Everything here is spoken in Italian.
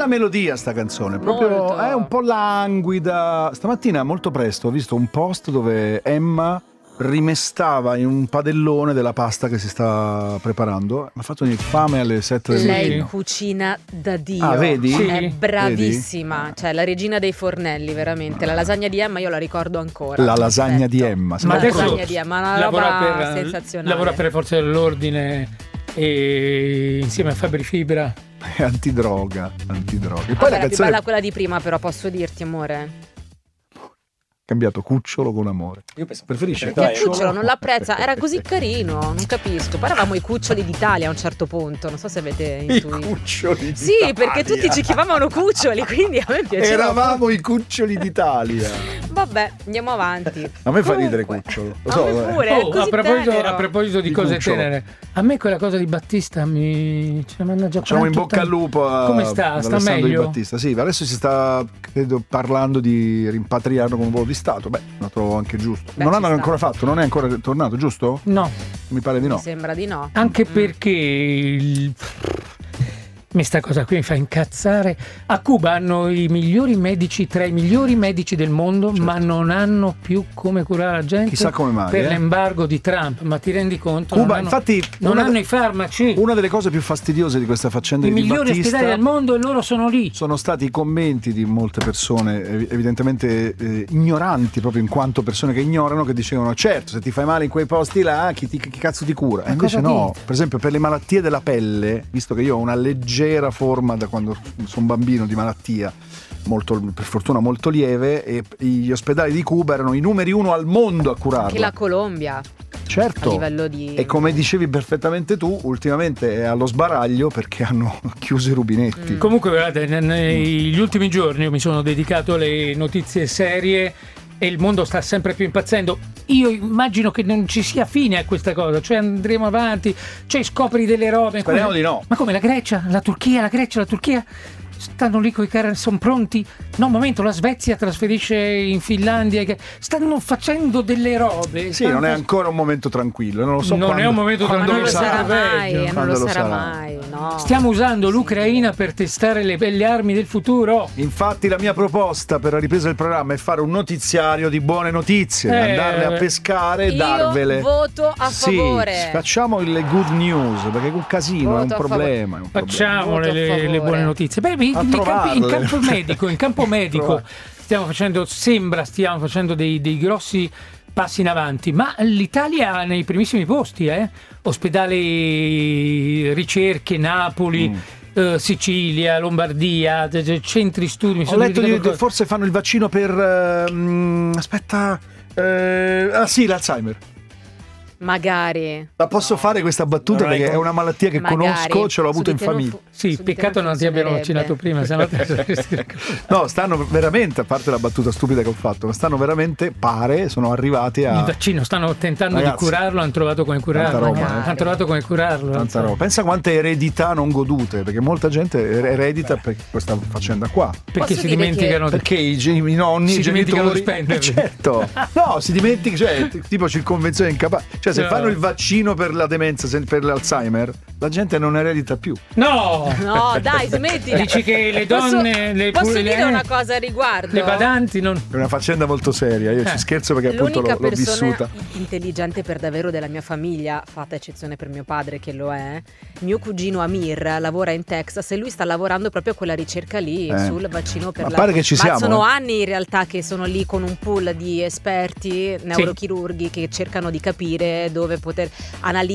bella melodia sta canzone, proprio Molto. è un po' languida. Stamattina molto presto ho visto un post dove Emma rimestava in un padellone della pasta che si sta preparando. Mi ha fatto venire fame alle 7 del Lei mattino. cucina da Dio. Ah, vedi? Sì. È bravissima, cioè la regina dei fornelli, veramente. La lasagna di Emma io la ricordo ancora. La lasagna di Perfetto. Emma. Ma Sembra adesso lasagna di Emma, una lavora roba sensazionale. lavora per le forze dell'ordine e insieme a Fabri Fibra. è antidroga. E poi Vabbè, la era più canzone bella quella di prima, però posso dirti, amore. ha cambiato Cucciolo con amore. Io penso Preferisce Che Cucciolo non l'apprezza, era così carino, non capisco. Poi eravamo i cuccioli d'Italia a un certo punto, non so se avete I intuito. cuccioli Sì, d'Italia. perché tutti ci chiamavano cuccioli, quindi a me piaceva. Eravamo i cuccioli d'Italia. Vabbè, andiamo avanti. A me fa Comunque, ridere Cucciolo. Lo a so, me pure, è così A proposito di Di cose Cucciolo. tenere, a me quella cosa di Battista mi mannaggia. Facciamo in quanto bocca al lupo a Come sta? ad Sta Alessandro meglio? Di Battista. Sì, adesso si sta credo parlando di rimpatriarlo come volo di Stato. Beh, lo trovo anche giusto. Beh, non ci hanno sta. ancora fatto, non è ancora tornato, giusto? No, Mi pare di Mi no. sembra di no. anche perché sta cosa qui mi fa incazzare. A Cuba hanno i migliori medici, tra i migliori medici del mondo, ma non hanno più come curare la gente. Chissà come mai, per eh. l'embargo di Trump. Ma ti rendi conto? Cuba, non hanno, infatti, non una hanno de- i farmaci. Una delle cose più fastidiose di questa faccenda I di migliori Battista ospedali del mondo e loro sono lì. sono stati i commenti di molte persone evidentemente ignoranti, proprio in quanto persone che ignorano, che dicevano certo se ti fai male in quei posti là chi cazzo ti cura? E invece cosa no, dite? per esempio per le malattie della pelle, visto che io ho una leggera forma da quando sono bambino di malattia molto, per fortuna molto lieve, e gli ospedali di Cuba erano i numeri 1 al mondo a Anche curarla. la Colombia, a Certo. livello di... E come dicevi perfettamente tu, ultimamente è allo sbaraglio perché hanno chiuso i rubinetti. Comunque, guardate, negli ultimi giorni io mi sono dedicato alle notizie serie e il mondo sta sempre più impazzendo. Io immagino che non ci sia fine a questa cosa, cioè andremo avanti, cioè scopri delle robe. Speriamo di no. Ma come la Grecia, la Turchia stanno lì coi carri, sono pronti? No, un momento, la Svezia trasferisce in Finlandia, stanno facendo delle robe. Sì, non è ancora un momento tranquillo, non lo so Non quando, è un momento quando non tranquillo, lo lo sarà sarà. mai, non Quando lo lo sarà sarà. mai, no. Stiamo usando l'Ucraina per testare le belle armi del futuro. Infatti la mia proposta per la ripresa del programma è fare un notiziario di buone notizie, andarle a pescare e Io darvele. voto a Sì, favore. facciamo le good news, perché è un casino, Voto è un a problema. È un problema. Facciamo Voto a le favore. buone notizie. Beh, in trovarle. campo medico stiamo facendo dei grossi passi in avanti, ma l'Italia nei primissimi posti, ospedali, ricerche, Napoli, Sicilia, Lombardia, centri studi. Ho letto forse fanno il vaccino per aspetta, sì, l'Alzheimer. Magari. La posso fare questa battuta Magari. perché è una malattia che Magari. conosco, ce l'ho avuto Su di in te non famiglia. Sì, su di te peccato non ti abbiano funzionerebbe. vaccinato prima, sennò No, stanno veramente, a parte la battuta stupida che ho fatto, ma stanno veramente, sono arrivati il a vaccino stanno tentando Ragazzi, di curarlo, hanno trovato come curarlo. tanta roba, Hanno trovato come curarlo. tanta roba. Pensa quante eredità non godute, perché molta gente eredita per questa faccenda qua. Perché Posso si dire dimenticano Perché i nonni, Si i dimenticano di genitori, spenderli. certo. No, si dimentica, cioè tipo circonvenzione incapace. Cioè se No. fanno il vaccino per la demenza, per l'Alzheimer, la gente non eredita più. No! No, dai, smettila. Dici che le donne, Posso le dire una cosa a riguardo? le badanti non... È una faccenda molto seria, io ci scherzo perché appunto L'unica l'ho persona vissuta. intelligente per davvero della mia famiglia, fatta eccezione per mio padre che lo è, mio cugino Amir lavora in Texas e lui sta lavorando proprio a quella ricerca lì sul vaccino per Ma la... pare che ci Ma siamo, sono anni in realtà che sono lì con un pool di esperti neurochirurghi che cercano di capire dove poter